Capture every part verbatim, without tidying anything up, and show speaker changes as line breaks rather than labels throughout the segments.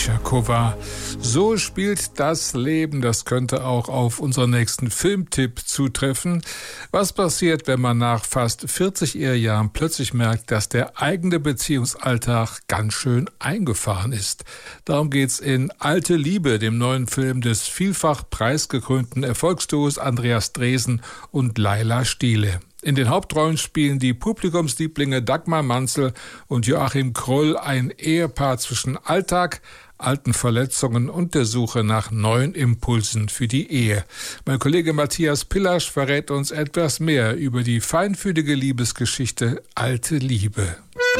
Tschechowa. So spielt das Leben. Das könnte auch auf unseren nächsten Filmtipp zutreffen. Was passiert, wenn man nach fast vierzig Ehejahren plötzlich merkt, dass der eigene Beziehungsalltag ganz schön eingefahren ist? Darum geht's in Alte Liebe, dem neuen Film des vielfach preisgekrönten Erfolgsduos Andreas Dresen und Laila Stiele. In den Hauptrollen spielen die Publikumslieblinge Dagmar Manzel und Joachim Kroll, ein Ehepaar zwischen Alltag, alten Verletzungen und der Suche nach neuen Impulsen für die Ehe. Mein Kollege Matthias Pillasch verrät uns etwas mehr über die feinfühlige Liebesgeschichte Alte Liebe.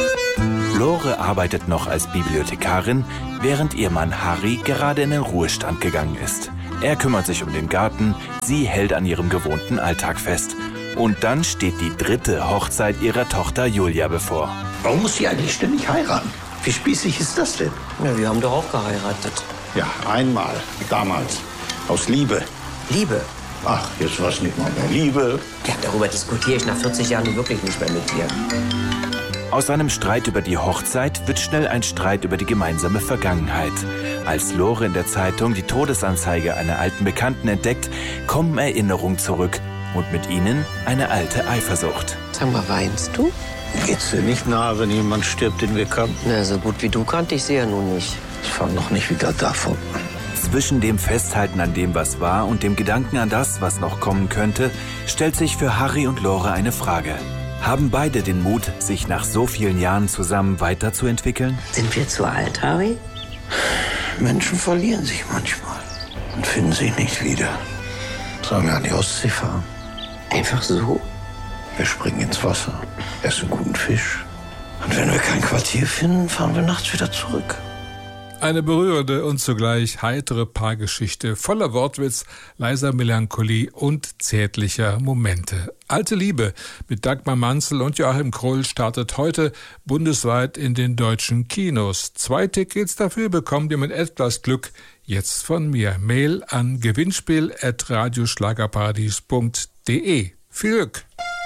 Lore arbeitet noch als Bibliothekarin, während ihr Mann Harry gerade in den Ruhestand gegangen ist. Er kümmert sich um den Garten, sie hält an ihrem gewohnten Alltag fest. Und dann steht die dritte Hochzeit ihrer Tochter Julia bevor.
Warum muss sie eigentlich ständig heiraten? Wie spießig ist das denn?
Ja, wir haben doch auch geheiratet.
Ja, einmal, damals, aus Liebe.
Liebe?
Ach, jetzt war's nicht mal mehr Liebe.
Ja, darüber diskutiere ich nach vierzig Jahren wirklich nicht mehr mit dir.
Aus einem Streit über die Hochzeit wird schnell ein Streit über die gemeinsame Vergangenheit. Als Lore in der Zeitung die Todesanzeige einer alten Bekannten entdeckt, kommen Erinnerungen zurück. Und mit ihnen eine alte Eifersucht.
Sag mal, weinst du?
Geht's dir nicht nahe, wenn jemand stirbt, den wir kannten?
Na, so gut wie du kannte ich sie ja nun nicht.
Ich fang noch nicht wieder davon an.
Zwischen dem Festhalten an dem, was war, und dem Gedanken an das, was noch kommen könnte, stellt sich für Harry und Lore eine Frage. Haben beide den Mut, sich nach so vielen Jahren zusammen weiterzuentwickeln?
Sind wir zu alt, Harry?
Menschen verlieren sich manchmal und finden sich nicht wieder. Sollen wir an die Ostsee fahren?
Einfach so?
Wir springen ins Wasser, essen guten Fisch. Und wenn wir kein Quartier finden, fahren wir nachts wieder zurück.
Eine berührende und zugleich heitere Paargeschichte voller Wortwitz, leiser Melancholie und zärtlicher Momente. Alte Liebe mit Dagmar Manzel und Joachim Kroll startet heute bundesweit in den deutschen Kinos. Zwei Tickets dafür bekommt ihr mit etwas Glück jetzt von mir. Mail an gewinnspiel at radioschlagerparadies punkt de. Viel Glück!